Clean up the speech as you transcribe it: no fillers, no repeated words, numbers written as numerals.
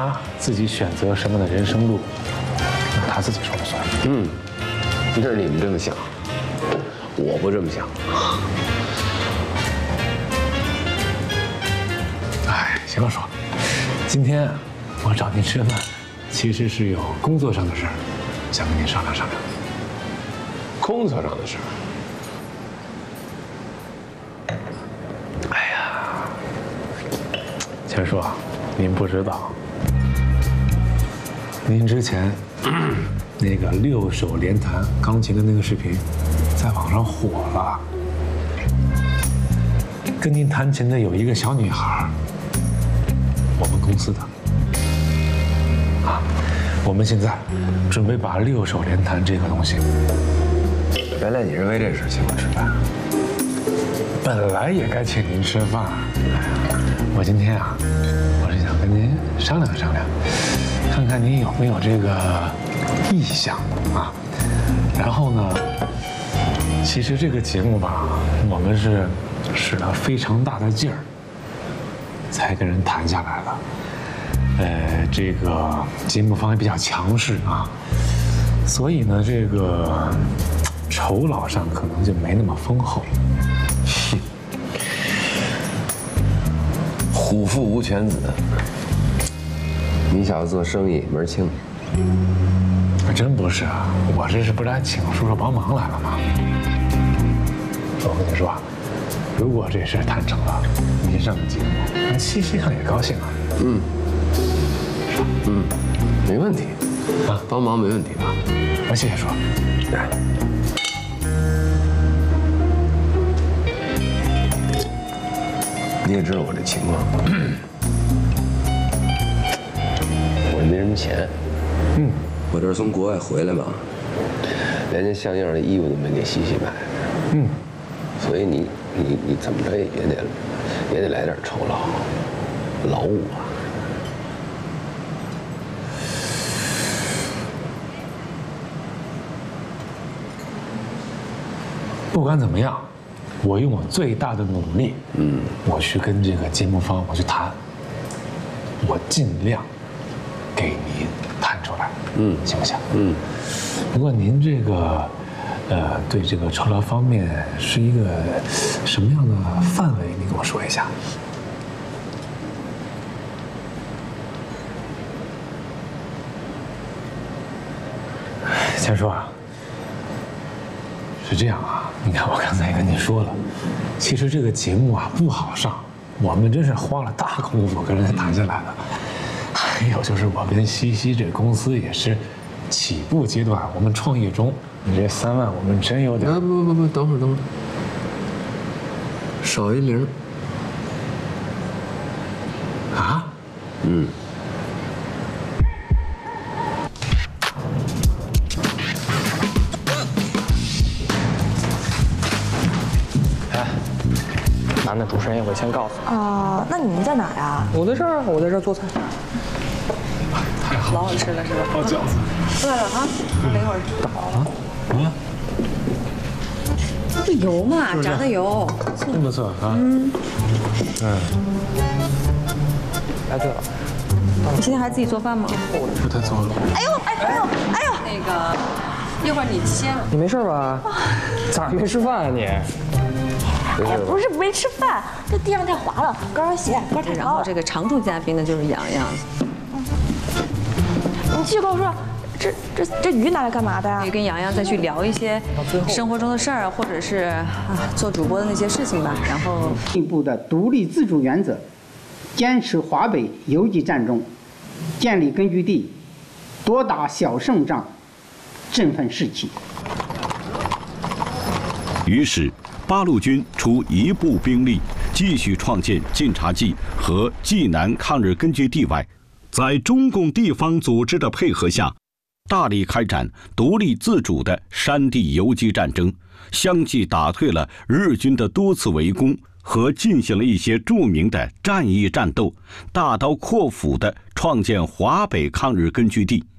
他自己选择什么样的人生路，那他自己说了算。 这是你们这么想，我不这么想。 哎，行了，叔，今天我找您吃饭，其实是有工作上的事儿，想跟您商量商量。 工作上的事儿。 哎呀，钱叔，您不知道，您之前那个6手连弹钢琴的那个视频，在网上火了。跟您弹琴的有一个小女孩，我们公司的。啊，我们现在准备把6手连弹这个东西。 原来你是为这事请我吃饭。 本来也该请您吃饭，我今天啊，我是想跟您商量商量，看看您有没有这个意向啊。然后呢，其实这个节目吧，我们是使了非常大的劲儿，才跟人谈下来了。这个节目方也比较强势啊，所以呢，这个酬劳上可能就没那么丰厚。 虎父无犬子，你小子做生意门清。 真不是啊，我这是不是来请叔叔帮忙来了吗？我跟你说，如果这事谈成了，您上个节目，让西西看也高兴啊。 没问题， 啊， 帮忙没问题吧？ 谢谢叔。来。 你也知道我这情况，我也没什么钱。我这是从国外回来嘛，连件像样的衣服都没给西西买。所以你怎么着也得来点酬劳，劳务啊。 不管怎么样，我用我最大的努力，我去跟这个节目方我去谈，我尽量给您谈出来，行不行？不过您这个，对这个酬劳方面是一个什么样的范围？你跟我说一下。钱叔啊，是这样啊，你看我刚才也跟你说了，其实这个节目啊不好上，我们真是花了大功夫跟人家谈下来的。还有就是我跟西西这公司也是起步阶段，我们创业中，你这3万我们真有点…… 不，等会儿，少一零。 啊？ 拿那主持人，我先告诉你。 那你们在哪儿呀？ 我在这儿，我在这儿做菜。 太好了， 老好吃了是吧？ 包饺子。 对了啊，等一会儿。这油嘛，炸的油。 真不错啊。 哎，对了， 你现在还自己做饭吗？ 不太做了。 哎呦！那个，一会儿你先。 你没事吧？咋还没吃饭啊你？ 哎，不是没吃饭，这地上太滑了，高跟鞋跟太高了。然后这个常驻嘉宾呢就是洋洋。你继续跟我说，这鱼拿来干嘛的呀？ 可以跟洋洋再去聊一些生活中的事儿，或者是做主播的那些事情吧。然后进一步的独立自主原则，坚持华北游击战中建立根据地，多打小胜仗，振奋士气。 于是，八路军出一部兵力，继续创建晋察冀和冀南抗日根据地外，在中共地方组织的配合下，大力开展独立自主的山地游击战争，相继打退了日军的多次围攻和进行了一些著名的战役战斗，大刀阔斧地创建华北抗日根据地。